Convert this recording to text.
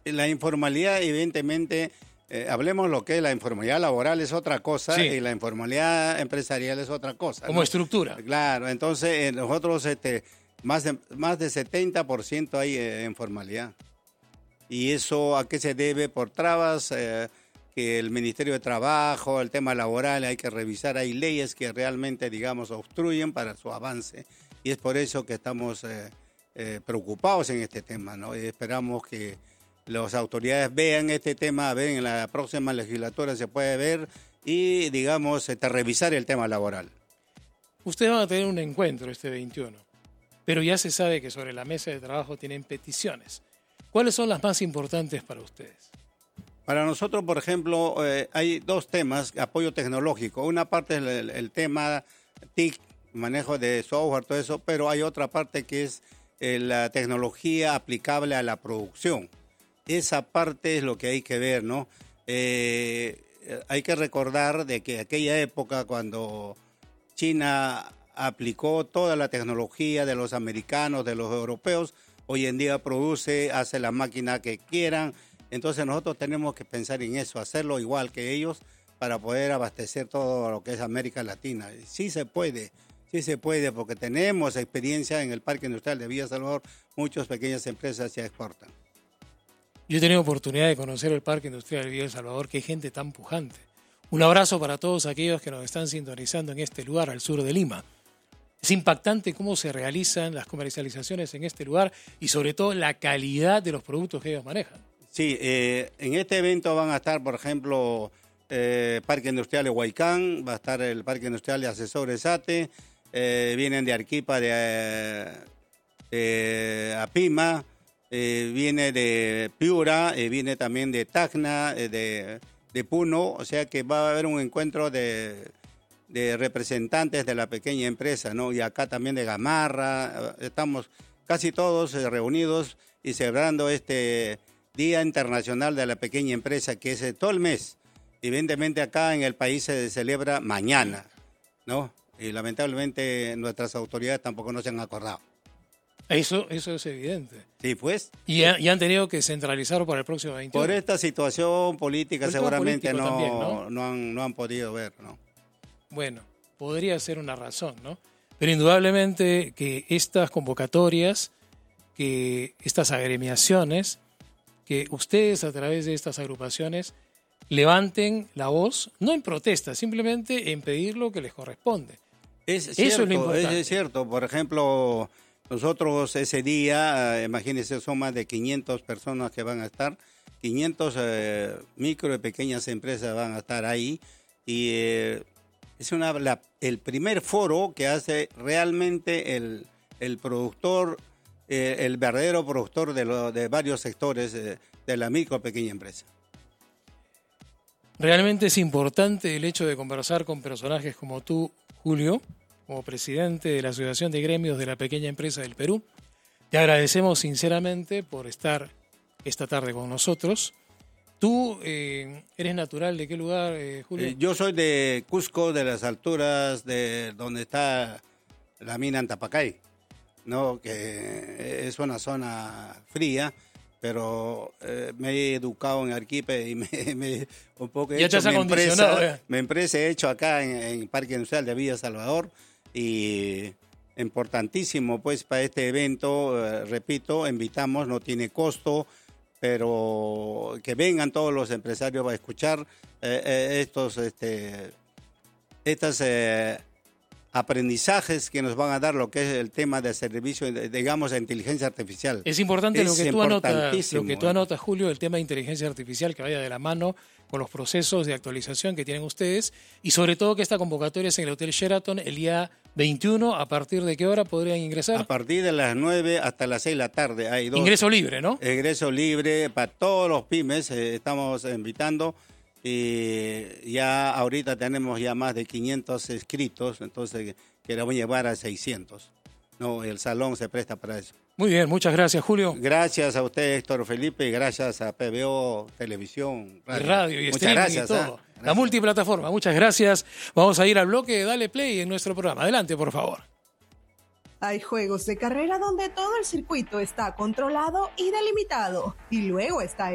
La informalidad, evidentemente, hablemos lo que es la informalidad laboral es otra cosa, sí, y la informalidad empresarial es otra cosa. Como estructura. Claro, entonces nosotros más de 70% hay informalidad. ¿Y eso a qué se debe? Por trabas que el Ministerio de Trabajo, el tema laboral, hay que revisar. Hay leyes que realmente, digamos, obstruyen para su avance. Y es por eso que estamos preocupados en este tema, ¿no? Y esperamos que las autoridades vean este tema, en la próxima legislatura se puede ver y, digamos, revisar el tema laboral. Ustedes van a tener un encuentro este 21, pero ya se sabe que sobre la mesa de trabajo tienen peticiones. ¿Cuáles son las más importantes para ustedes? Para nosotros, por ejemplo, hay dos temas, apoyo tecnológico. Una parte es el tema TIC, manejo de software, todo eso, pero hay otra parte que es la tecnología aplicable a la producción. Esa parte es lo que hay que ver, ¿no? Hay que recordar de que aquella época cuando China aplicó toda la tecnología de los americanos, de los europeos, hoy en día produce, hace la máquina que quieran. Entonces nosotros tenemos que pensar en eso, hacerlo igual que ellos para poder abastecer todo lo que es América Latina. Sí se puede, porque tenemos experiencia en el Parque Industrial de Villa Salvador, muchas pequeñas empresas ya exportan. Yo he tenido oportunidad de conocer el Parque Industrial de Villa El Salvador, qué gente tan pujante. Un abrazo para todos aquellos que nos están sintonizando en este lugar, al sur de Lima. Es impactante cómo se realizan las comercializaciones en este lugar y sobre todo la calidad de los productos que ellos manejan. Sí, en este evento van a estar, por ejemplo, Parque Industrial de Huaycán, va a estar el Parque Industrial de Asesores ATE, vienen de Arequipa, de Apima, viene de Piura, viene también de Tacna, de Puno, o sea que va a haber un encuentro de representantes de la pequeña empresa, ¿no? Y acá también de Gamarra, estamos casi todos reunidos y celebrando este Día Internacional de la Pequeña Empresa, que es todo el mes. Evidentemente acá en el país se celebra mañana, ¿no? Y lamentablemente nuestras autoridades tampoco no se han acordado. Eso es evidente. Sí, pues. Y han tenido que centralizarlo para el próximo 21. Por esta situación política seguramente político también, no han podido ver, ¿no? Bueno, podría ser una razón, ¿no? Pero indudablemente que estas convocatorias, que estas agremiaciones, que ustedes a través de estas agrupaciones levanten la voz, no en protesta, simplemente en pedir lo que les corresponde. Eso es lo importante. Es cierto. Por ejemplo, nosotros ese día, imagínense, son más de 500 personas que van a estar, 500 micro y pequeñas empresas van a estar ahí, y es el primer foro que hace realmente el productor, el verdadero productor de varios sectores de la micro pequeña empresa. Realmente es importante el hecho de conversar con personajes como tú, Julio, como presidente de la Asociación de Gremios de la Pequeña Empresa del Perú. Te agradecemos sinceramente por estar esta tarde con nosotros. ¿Tú eres natural de qué lugar, Julio? Yo soy de Cusco, de las alturas de donde está la mina Antapacay, ¿no? Que es una zona fría, pero me he educado en Arequipa y un poco he hecho mi empresa he hecho acá en Parque Industrial de Villa Salvador, y importantísimo pues para este evento, repito, invitamos, no tiene costo, pero que vengan todos los empresarios a escuchar estos aprendizajes que nos van a dar lo que es el tema de servicio, digamos, de inteligencia artificial. Es importante lo que tú anotas, Julio, el tema de inteligencia artificial, que vaya de la mano con los procesos de actualización que tienen ustedes, y sobre todo que esta convocatoria es en el Hotel Sheraton el día 21. ¿A partir de qué hora podrían ingresar? A partir de las 9 hasta las 6 de la tarde. Hay ingreso libre, ¿no? Ingreso libre para todos los pymes, estamos invitando. Y ya ahorita tenemos ya más de 500 inscritos, entonces queremos llevar a 600. No, el salón se presta para eso. Muy bien, muchas gracias, Julio. Gracias a usted, Héctor Felipe, y gracias a PBO, Televisión, Radio y muchas streaming gracias, y todo. La multiplataforma, muchas gracias. Vamos a ir al bloque de Dale Play en nuestro programa. Adelante, por favor. Hay juegos de carrera donde todo el circuito está controlado y delimitado, y luego está